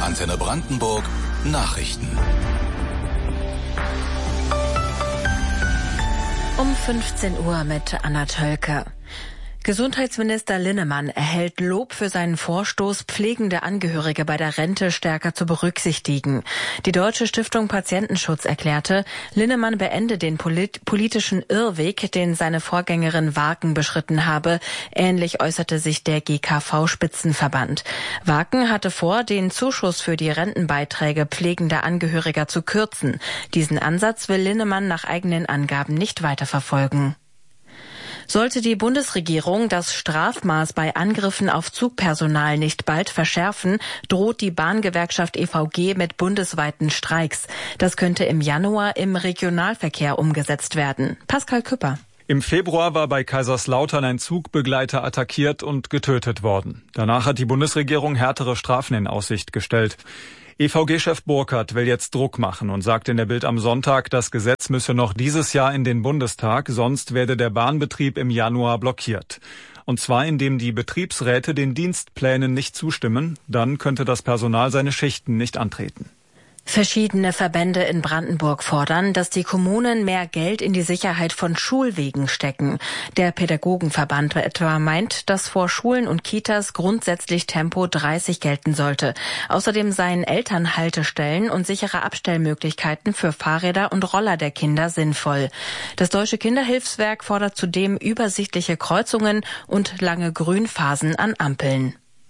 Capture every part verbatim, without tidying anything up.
Antenne Brandenburg Nachrichten. Um fünfzehn Uhr mit Anna Tölke. Gesundheitsminister Linnemann erhält Lob für seinen Vorstoß, pflegende Angehörige bei der Rente stärker zu berücksichtigen. Die Deutsche Stiftung Patientenschutz erklärte, Linnemann beende den polit- politischen Irrweg, den seine Vorgängerin Waken beschritten habe. Ähnlich äußerte sich der G K V-Spitzenverband. Waken hatte vor, den Zuschuss für die Rentenbeiträge pflegender Angehöriger zu kürzen. Diesen Ansatz will Linnemann nach eigenen Angaben nicht weiterverfolgen. Sollte die Bundesregierung das Strafmaß bei Angriffen auf Zugpersonal nicht bald verschärfen, droht die Bahngewerkschaft E V G mit bundesweiten Streiks. Das könnte im Januar im Regionalverkehr umgesetzt werden. Pascal Küpper. Im Februar war bei Kaiserslautern ein Zugbegleiter attackiert und getötet worden. Danach hat die Bundesregierung härtere Strafen in Aussicht gestellt. E V G-Chef Burkhardt will jetzt Druck machen und sagt in der Bild am Sonntag, das Gesetz müsse noch dieses Jahr in den Bundestag, sonst werde der Bahnbetrieb im Januar blockiert. Und zwar indem die Betriebsräte den Dienstplänen nicht zustimmen, dann könnte das Personal seine Schichten nicht antreten. Verschiedene Verbände in Brandenburg fordern, dass die Kommunen mehr Geld in die Sicherheit von Schulwegen stecken. Der Pädagogenverband etwa meint, dass vor Schulen und Kitas grundsätzlich Tempo dreißig gelten sollte. Außerdem seien Elternhaltestellen und sichere Abstellmöglichkeiten für Fahrräder und Roller der Kinder sinnvoll. Das Deutsche Kinderhilfswerk fordert zudem übersichtliche Kreuzungen und lange Grünphasen an Ampeln.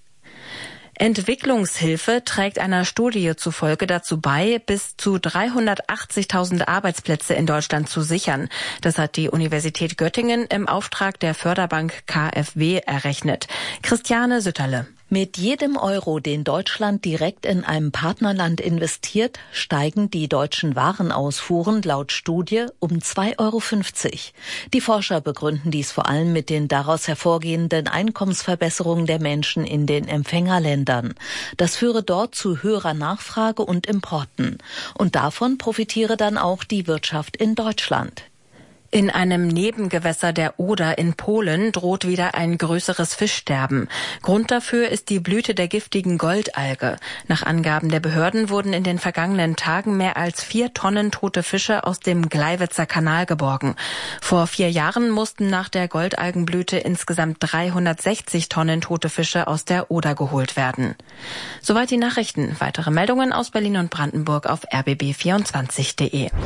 Entwicklungshilfe trägt einer Studie zufolge dazu bei, bis zu dreihundertachtzigtausend Arbeitsplätze in Deutschland zu sichern. Das hat die Universität Göttingen im Auftrag der Förderbank K f W errechnet. Christiane Sütterle. Mit jedem Euro, den Deutschland direkt in einem Partnerland investiert, steigen die deutschen Warenausfuhren laut Studie um zwei Euro fünfzig. Die Forscher begründen dies vor allem mit den daraus hervorgehenden Einkommensverbesserungen der Menschen in den Empfängerländern. Das führe dort zu höherer Nachfrage und Importen. Und davon profitiere dann auch die Wirtschaft in Deutschland. In einem Nebengewässer der Oder in Polen droht wieder ein größeres Fischsterben. Grund dafür ist die Blüte der giftigen Goldalge. Nach Angaben der Behörden wurden in den vergangenen Tagen mehr als vier Tonnen tote Fische aus dem Gleiwitzer Kanal geborgen. Vor vier Jahren mussten nach der Goldalgenblüte insgesamt dreihundertsechzig Tonnen tote Fische aus der Oder geholt werden. Soweit die Nachrichten. Weitere Meldungen aus Berlin und Brandenburg auf r b b vierundzwanzig punkt de.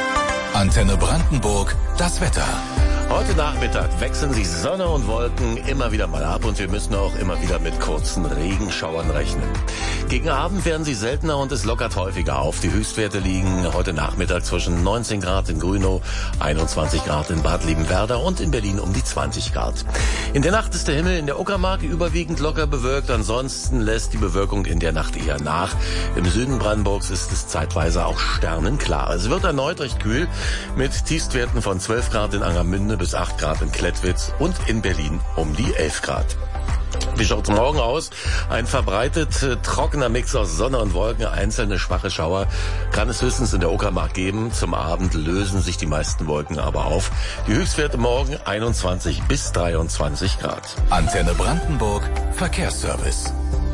Antenne Brandenburg, das Wetter. Heute Nachmittag wechseln sich Sonne und Wolken immer wieder mal ab und wir müssen auch immer wieder mit kurzen Regenschauern rechnen. Gegen Abend werden sie seltener und es lockert häufiger auf. Die Höchstwerte liegen heute Nachmittag zwischen neunzehn Grad in Grünow, einundzwanzig Grad in Bad Liebenwerda und in Berlin um die zwanzig Grad. In der Nacht ist der Himmel in der Uckermark überwiegend locker bewölkt. Ansonsten lässt die Bewölkung in der Nacht eher nach. Im Süden Brandenburgs ist es zeitweise auch sternenklar. Es wird erneut recht kühl mit Tiefstwerten von zwölf Grad in Angermünde bis acht Grad in Klettwitz und in Berlin um die elf Grad. Wie schaut's morgen aus? Ein verbreitet äh, trockener Mix aus Sonne und Wolken, einzelne schwache Schauer kann es höchstens in der Uckermark geben. Zum Abend lösen sich die meisten Wolken aber auf. Die Höchstwerte morgen einundzwanzig bis dreiundzwanzig Grad. Antenne Brandenburg, Verkehrsservice.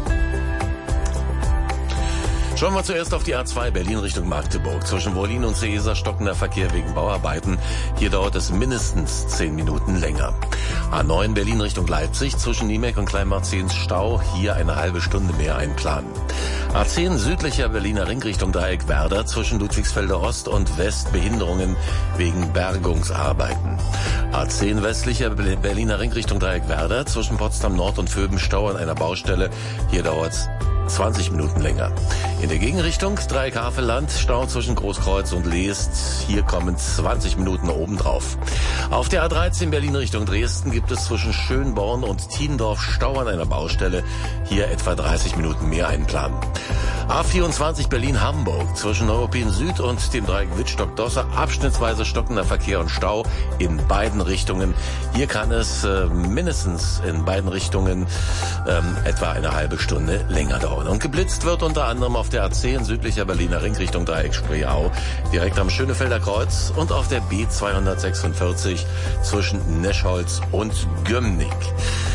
Schauen wir zuerst auf die A zwei Berlin Richtung Magdeburg. Zwischen Wollin und Seeser stockender Verkehr wegen Bauarbeiten. Hier dauert es mindestens zehn Minuten länger. A neun Berlin Richtung Leipzig. Zwischen Niemek und Kleinmarzens Stau. Hier eine halbe Stunde mehr einplanen. A zehn südlicher Berliner Ring Richtung Dreieckwerder. Zwischen Ludwigsfelder Ost und West Behinderungen wegen Bergungsarbeiten. A zehn westlicher Berliner Ring Richtung Dreieckwerder. Zwischen Potsdam Nord und Vöben Stau an einer Baustelle. Hier dauert's zwanzig Minuten länger. In der Gegenrichtung Dreieck-Havelland, Stau zwischen Großkreuz und Leest. Hier kommen zwanzig Minuten obendrauf. Auf der A dreizehn Berlin Richtung Dresden gibt es zwischen Schönborn und Tiendorf Stau an einer Baustelle. Hier etwa dreißig Minuten mehr einplanen. A vierundzwanzig Berlin-Hamburg zwischen Neuruppin Süd und dem Dreieck Wittstock-Dosser abschnittsweise stockender Verkehr und Stau in beiden Richtungen. Hier kann es äh, mindestens in beiden Richtungen ähm, etwa eine halbe Stunde länger dauern. Und geblitzt wird unter anderem auf der A zehn südlicher Berliner Ring Richtung Dreieck Spreeau, direkt am Schönefelder Kreuz und auf der B zweihundertsechsundvierzig zwischen Neschholz und Gömnigk.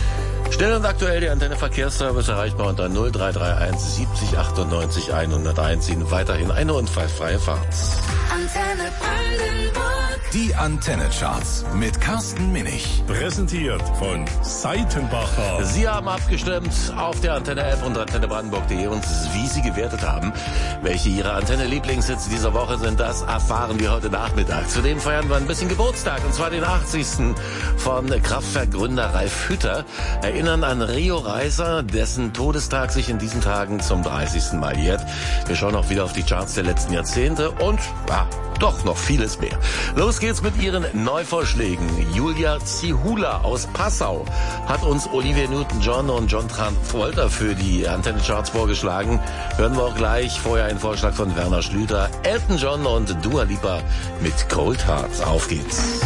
Schnell und aktuell die Antenne Verkehrsservice erreichbar unter null drei drei eins siebzig achtundneunzig hunderteins. Ihnen weiterhin eine unfallfreie Fahrt. Antenne Brandenburg. Die Antenne-Charts mit Carsten Minich. Präsentiert von Seitenbacher. Sie haben abgestimmt auf der Antenne-App und antenne brandenburg punkt de und wie Sie gewertet haben, welche Ihre Antenne-Lieblingshits dieser Woche sind, das erfahren wir heute Nachmittag. Zudem feiern wir ein bisschen Geburtstag, und zwar den achtzigsten von Kraftwerk-Gründer Ralf Hütter. Erinnern an Rio Reiser, dessen Todestag sich in diesen Tagen zum dreißigsten Mal jährt. Wir schauen auch wieder auf die Charts der letzten Jahrzehnte und, ja, doch noch vieles mehr. Los geht's mit ihren Neuvorschlägen. Julia Zihula aus Passau hat uns Olivia Newton-John und John Travolta für die Antenne-Charts vorgeschlagen. Hören wir auch gleich. Vorher ein Vorschlag von Werner Schlüter, Elton John und Dua Lipa mit Cold Heart. Auf geht's.